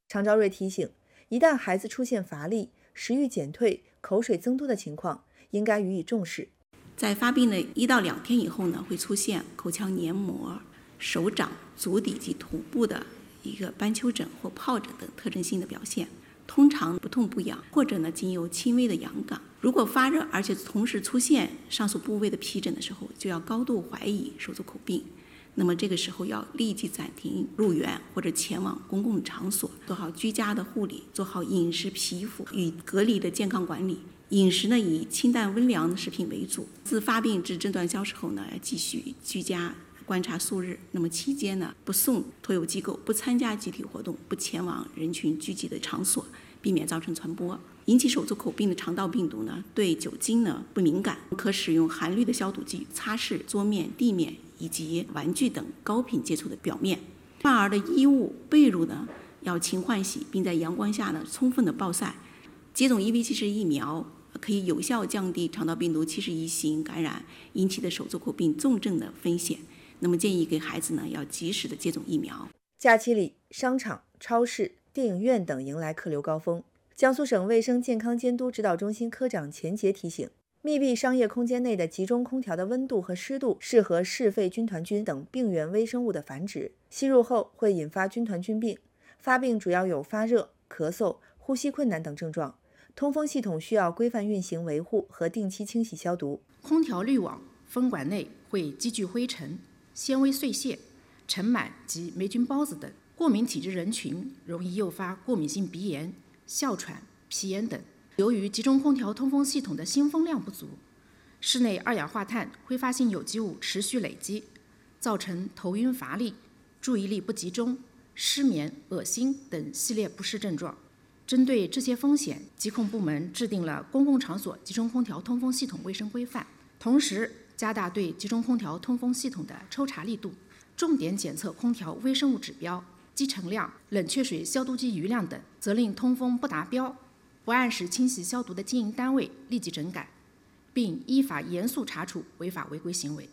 常昭瑞提醒，一旦孩子出现乏力、食欲减退、口水增多的情况，应该予以重视。 在发病的1到2天以后呢，会出现口腔黏膜、手掌、足底及头部的一个斑丘疹或疱疹等特征性的表现，通常不痛不痒，或者呢仅有轻微的痒感。如果发热而且同时出现上述部位的皮疹的时候，就要高度怀疑手足口病。那么这个时候要立即暂停入园或者前往公共场所，做好居家的护理，做好饮食、皮肤与隔离的健康管理。饮食呢以清淡温凉的食品为主。自发病至症状消失后呢，要继续居家观察数日。那么期间呢，不送托有机构，不参加集体活动，不前往人群聚集的场所，避免造成传播。引起手足口病的肠道病毒呢，对酒精呢不敏感，可使用含氯的消毒剂擦拭桌面、地面以及玩具等高频接触的表面。婴儿的衣物、被褥呢要勤换洗，并在阳光下呢充分的暴晒。接种 EV71 疫苗可以有效降低肠道病毒71型感染引起的手足口病重症的风险。那么建议给孩子呢要及时的接种疫苗。 假期里，商场、超市、电影院等迎来客流高峰。江苏省卫生健康监督指导中心科长钱杰提醒，密闭商业空间内的集中空调的温度和湿度适合嗜肺军团菌等病原微生物的繁殖，吸入后会引发军团菌病。发病主要有发热、咳嗽、呼吸困难等症状。通风系统需要规范运行维护和定期清洗消毒。 空调滤网、风管内会积聚灰尘、纤维碎屑、尘螨及霉菌孢子等。过敏体质人群容易诱发过敏性鼻炎、哮喘、皮炎等。由于集中空调通风系统的新风量不足，室内二氧化碳挥发性有机物持续累积，造成头晕乏力、注意力不集中、失眠、恶心等系列不适症状。针对这些风险，疾控部门制定了公共场所集中空调通风系统卫生规范，同时加大对集中空调通风系统的抽查力度，重点检测空调微生物指标、积尘量、冷却水消毒机余量等，责令通风不达标、不按时清洗消毒的经营单位立即整改，并依法严肃查处违法违规行为。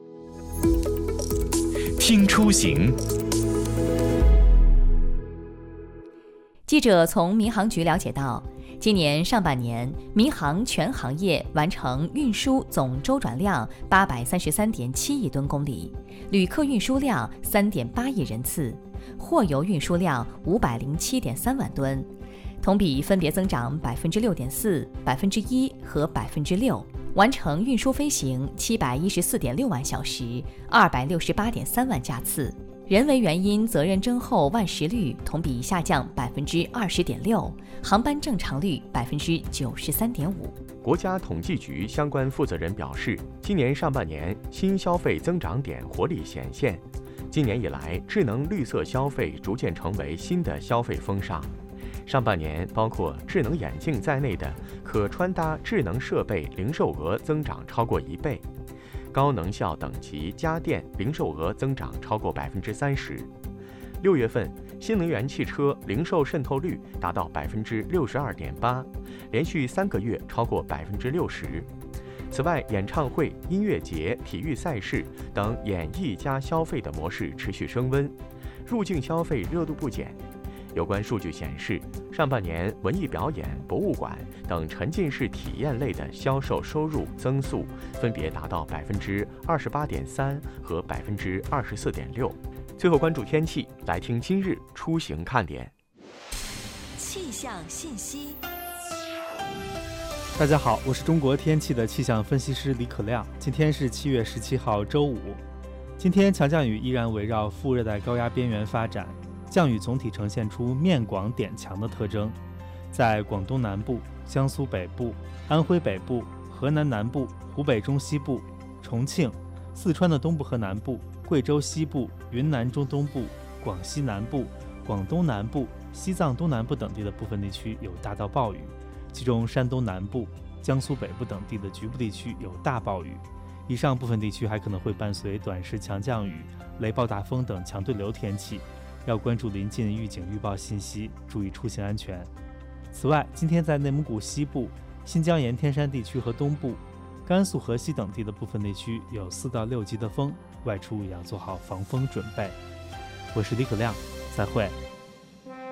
听出行。 记者从民航局了解到，今年上半年，民航全行业完成运输总周转量833.7亿吨公里，旅客运输量3.8亿人次，货邮运输量507.3万吨，同比分别增长6.4%、1%和6%，完成运输飞行714.6万小时，268.3万架次。人为原因责任征后万时率同比下降20.6%，航班正常率93.5%。 国家统计局相关负责人表示，今年上半年新消费增长点活力显现。今年以来，智能绿色消费逐渐成为新的消费风尚。上半年，包括智能眼镜在内的可穿搭智能设备零售额增长超过1倍。高能效等级家电零售额增长超过30%。6月份，新能源汽车零售渗透率达到62.8%，连续3个月超过60%。此外，演唱会、音乐节、体育赛事等演艺加消费的模式持续升温，入境消费热度不减。有关数据显示，上半年文艺表演、博物馆等沉浸式体验类的销售收入增速分别达到28.3%和24.6%。最后关注天气，来听今日出行看点。 气象信息。 大家好，我是中国天气的气象分析师李可亮。今天是7月17号周五。今天强降雨依然围绕副热带高压边缘发展，降雨总体呈现出面广点强的特征，在广东南部、江苏北部、安徽北部、河南南部、湖北中西部、重庆、四川的东部和南部、贵州西部、云南中东部、广西南部、广东南部、西藏东南部等地的部分地区有大到暴雨，其中山东南部、江苏北部等地的局部地区有大暴雨。以上部分地区还可能会伴随短时强降雨、雷暴大风等强对流天气，要关注临近预警预报信息，注意出行安全。此外，今天在内蒙古西部、新疆沿天山地区和东部、甘肃河西等地的部分地区有4到6级的风，外出要做好防风准备。我是李可亮，再会。